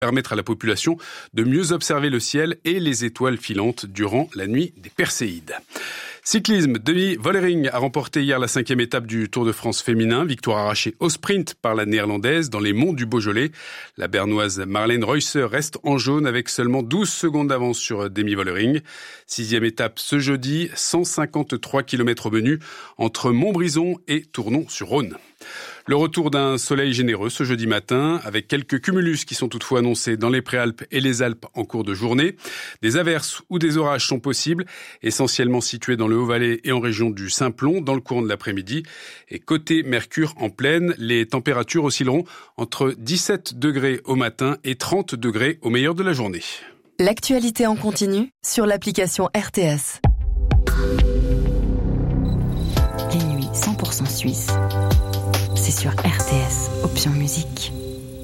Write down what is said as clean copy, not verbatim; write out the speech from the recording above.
permettre à la population de mieux observer le ciel et les étoiles filantes durant la nuit des Perséides. Cyclisme, Demi Vollering a remporté hier la 5e étape du Tour de France féminin. Victoire arrachée au sprint par la néerlandaise dans les monts du Beaujolais. La bernoise Marlène Reusser reste en jaune avec seulement 12 secondes d'avance sur Demi Vollering. 6e étape ce jeudi, 153 km au menu entre Montbrison et Tournon-sur-Rhône. Le retour d'un soleil généreux ce jeudi matin, avec quelques cumulus qui sont toutefois annoncés dans les Préalpes et les Alpes en cours de journée. Des averses ou des orages sont possibles, essentiellement situés dans le Haut-Valais et en région du Simplon dans le courant de l'après-midi. Et côté Mercure en pleine, les températures oscilleront entre 17 degrés au matin et 30 degrés au meilleur de la journée. L'actualité en continu sur l'application RTS. Les nuits 100% suisses. C'est sur RTS.